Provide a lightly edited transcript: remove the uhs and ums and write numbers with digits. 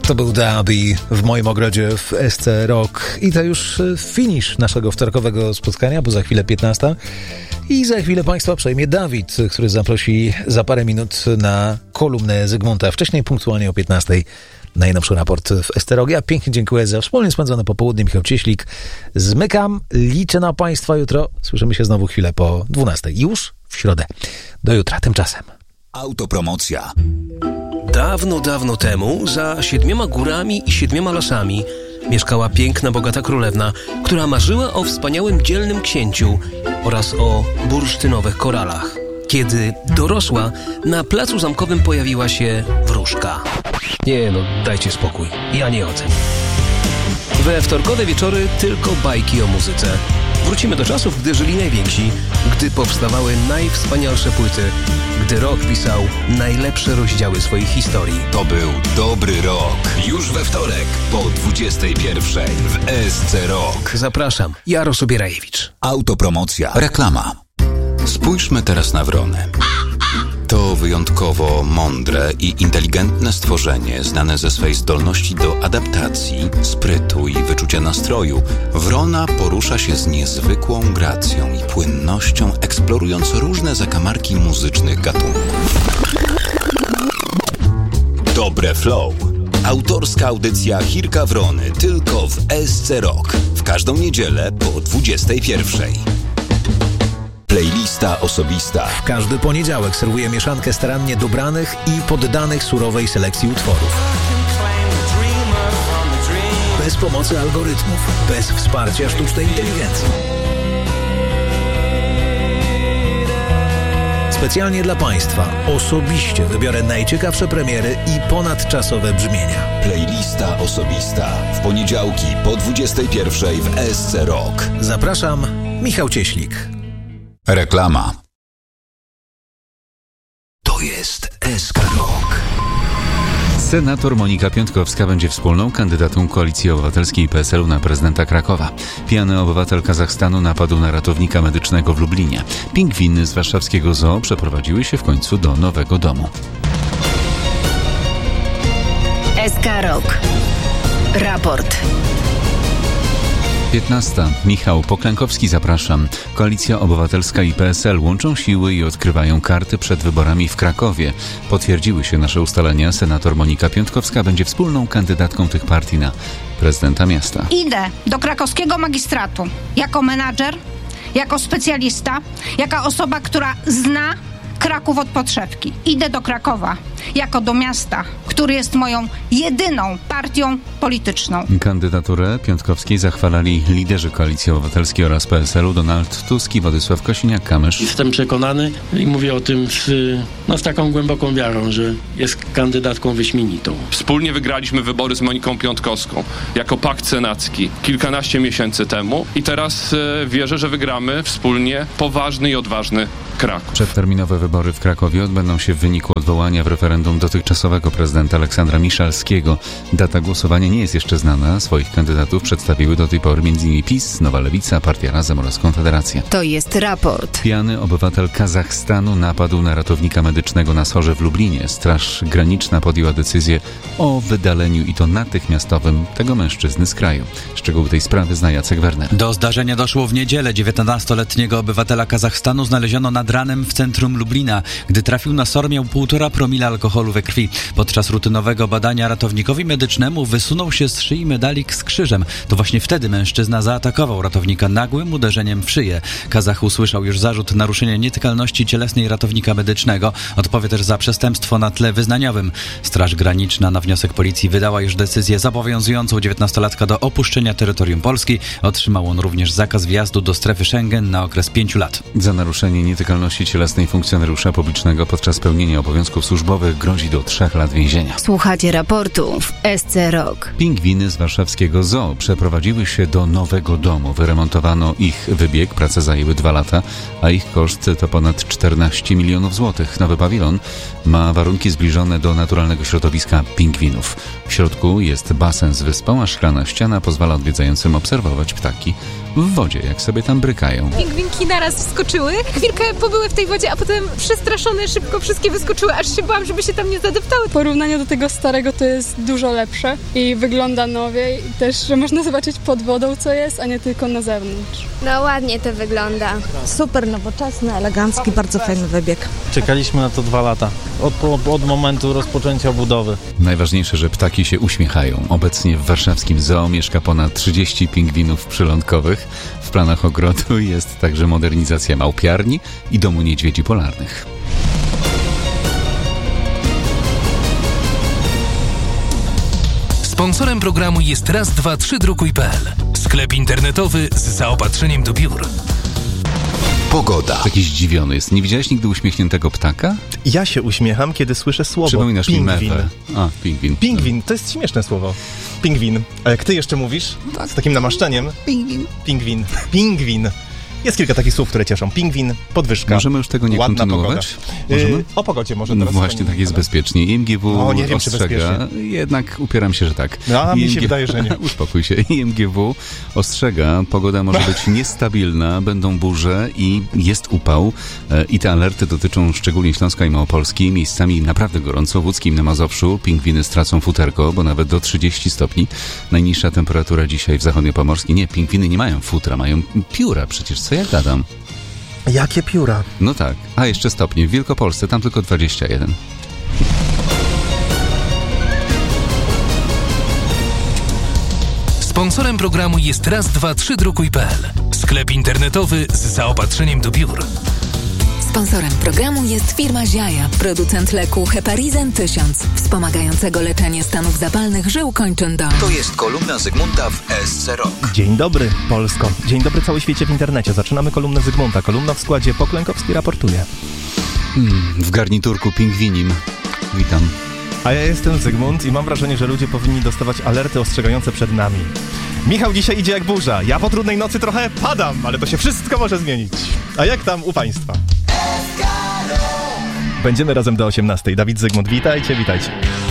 To był Dabi w moim ogrodzie w SC Rock. I to już finisz naszego wtorkowego spotkania, bo za chwilę 15. I za chwilę Państwa przejmie Dawid, który zaprosi za parę minut na kolumnę Zygmunta. Wcześniej punktualnie o 15. Najnowszy raport w SC Rock. Ja pięknie dziękuję za wspólnie spędzone popołudnie. Michał Cieślik. Zmykam. Liczę na Państwa jutro. Słyszymy się znowu chwilę po 12. Już w środę. Do jutra. Tymczasem. Autopromocja. Dawno, dawno temu, za 7 górami i 7 lasami, mieszkała piękna, bogata królewna, która marzyła o wspaniałym, dzielnym księciu oraz o bursztynowych koralach. Kiedy dorosła, na placu zamkowym pojawiła się wróżka. Nie no, dajcie spokój, ja nie o tym. We wtorkowe wieczory tylko bajki o muzyce. Wrócimy do czasów, gdy żyli najwięksi, gdy powstawały najwspanialsze płyty, gdy rock pisał najlepsze rozdziały swoich historii. To był dobry rok. Już we wtorek po 21:00 w SC Rock. Zapraszam, Jaro Sobierajewicz. Autopromocja. Reklama. Spójrzmy teraz na wrony. To wyjątkowo mądre i inteligentne stworzenie, znane ze swej zdolności do adaptacji, sprytu i wyczucia nastroju. Wrona porusza się z niezwykłą gracją i płynnością, eksplorując różne zakamarki muzycznych gatunków. Dobre Flow. Autorska audycja Chirka Wrony tylko w SC Rock. W każdą niedzielę po 21:00. Playlista osobista. W każdy poniedziałek serwuję mieszankę starannie dobranych i poddanych surowej selekcji utworów. Bez pomocy algorytmów, bez wsparcia sztucznej inteligencji. Specjalnie dla Państwa osobiście wybiorę najciekawsze premiery i ponadczasowe brzmienia. Playlista osobista. W poniedziałki po 21:00 w SC Rock. Zapraszam, Michał Cieślik. Reklama. To jest SK Rock. Senator Monika Piątkowska będzie wspólną kandydatą Koalicji Obywatelskiej i PSL-u na prezydenta Krakowa. Pijany obywatel Kazachstanu napadł na ratownika medycznego w Lublinie. Pingwiny z warszawskiego zoo przeprowadziły się w końcu do nowego domu. SK Rock. Raport. 15. Michał Poklękowski, zapraszam. Koalicja Obywatelska i PSL łączą siły i odkrywają karty przed wyborami w Krakowie. Potwierdziły się nasze ustalenia. Senator Monika Piątkowska będzie wspólną kandydatką tych partii na prezydenta miasta. Idę do krakowskiego magistratu jako menadżer, jako specjalista, jako osoba, która zna Kraków od podszewki. Idę do Krakowa jako do miasta, który jest moją jedyną partią polityczną. Kandydaturę Piątkowskiej zachwalali liderzy Koalicji Obywatelskiej oraz PSL-u Donald Tusk i Władysław Kosiniak-Kamysz. Jestem przekonany i mówię o tym z taką głęboką wiarą, że jest kandydatką wyśmienitą. Wspólnie wygraliśmy wybory z Moniką Piątkowską jako pakt senacki kilkanaście miesięcy temu i teraz wierzę, że wygramy wspólnie poważny i odważny Kraków. Przedterminowe wybory w Krakowie odbędą się w wyniku odwołania w referendum dotychczasowego prezydenta Aleksandra Miszalskiego. Data głosowania nie jest jeszcze znana. Swoich kandydatów przedstawiły do tej pory m.in. PiS, Nowa Lewica, Partia Razem oraz Konfederacja. To jest raport. Pijany obywatel Kazachstanu napadł na ratownika medycznego na SOR-ze w Lublinie. Straż Graniczna podjęła decyzję o wydaleniu i to natychmiastowym tego mężczyzny z kraju. Szczegóły tej sprawy zna Jacek Werner. Do zdarzenia doszło w niedzielę. 19-letniego obywatela Kazachstanu znaleziono nad ranem w centrum Lublina. Gdy trafił na SOR, miał 1,5 promila alkoholu we krwi. Podczas rutynowego badania ratownikowi medycznemu wysunął się z szyi medalik z krzyżem. To właśnie wtedy mężczyzna zaatakował ratownika nagłym uderzeniem w szyję. Kazach usłyszał już zarzut naruszenia nietykalności cielesnej ratownika medycznego. Odpowie też za przestępstwo na tle wyznaniowym. Straż Graniczna na wniosek policji wydała już decyzję zobowiązującą 19-latka do opuszczenia terytorium Polski. Otrzymał on również zakaz wjazdu do strefy Schengen na okres 5 lat. Za naruszenie nietykalności cielesnej funkcjonariusza publicznego podczas pełnienia obowiązków służbowych grozi do 3 lat więzienia. Słuchacie raportu w SC Rock. Pingwiny z warszawskiego zoo przeprowadziły się do nowego domu. Wyremontowano ich wybieg, prace zajęły 2 lata, a ich koszt to ponad 14 milionów złotych. Nowy pawilon ma warunki zbliżone do naturalnego środowiska pingwinów. W środku jest basen z wyspą, a szklana ściana pozwala odwiedzającym obserwować ptaki w wodzie, jak sobie tam brykają. Pingwinki naraz wskoczyły, chwilkę pobyły w tej wodzie, a potem przestraszone szybko wszystkie wyskoczyły, aż się bałam, żeby się tam nie zadeptały. W porównaniu do tego starego to jest dużo lepsze i wygląda nowiej. I też, że można zobaczyć pod wodą, co jest, a nie tylko na zewnątrz. No ładnie to wygląda. Super nowoczesny, elegancki, bardzo fajny wybieg. Czekaliśmy na to 2 lata, od momentu rozpoczęcia budowy. Najważniejsze, że ptaki się uśmiechają. Obecnie w warszawskim zoo mieszka ponad 30 pingwinów przylądkowych. W planach ogrodu jest także modernizacja małpiarni i domu niedźwiedzi polarnych. Sponsorem programu jest raz-dwa-trzy-drukuj.pl. Sklep internetowy z zaopatrzeniem do biur. Pogoda. Taki zdziwiony jest. Nie widziałeś nigdy uśmiechniętego ptaka? Ja się uśmiecham, kiedy słyszę słowo Przypominasz pingwin. mi mewę. A, pingwin. Pingwin, to jest śmieszne słowo. Pingwin. A jak ty jeszcze mówisz, tak, z takim namaszczeniem? Pingwin. Pingwin. Pingwin. Jest kilka takich słów, które cieszą. Pingwin, podwyżka. Możemy już tego nie kontynuować? Możemy? O pogodzie może teraz. No właśnie, tak jest bezpiecznie. IMGW nie wiem, ostrzega, jednak upieram się, że tak. A mi się wydaje, że nie. Uspokój się. IMGW ostrzega, pogoda może być niestabilna, będą burze i jest upał. I te alerty dotyczą szczególnie Śląska i Małopolski. Miejscami naprawdę gorąco. W Łódzkim na Mazowszu pingwiny stracą futerko, bo nawet do 30 stopni. Najniższa temperatura dzisiaj w zachodniopomorskim. Nie, pingwiny nie mają futra, mają pióra przecież. Co ja gadam? Jakie pióra? No tak. A jeszcze stopnie. W Wielkopolsce tam tylko 21. Sponsorem programu jest raz-dwa-trzy-drukuj.pl. Sklep internetowy z zaopatrzeniem do biur. Sponsorem programu jest firma Ziaja, producent leku Heparizen 1000, wspomagającego leczenie stanów zapalnych żył kończyn-dolnych. To jest kolumna Zygmunta w SC Rock. Dzień dobry, Polsko. Dzień dobry, cały świecie w internecie. Zaczynamy kolumnę Zygmunta. Kolumna w składzie Poklękowski raportuje. W garniturku pingwinim. Witam. A ja jestem Zygmunt i mam wrażenie, że ludzie powinni dostawać alerty ostrzegające przed nami. Michał dzisiaj idzie jak burza. Ja po trudnej nocy trochę padam, ale to się wszystko może zmienić. A jak tam u państwa? Będziemy razem do 18. Dawid, Zygmunt, witajcie, witajcie.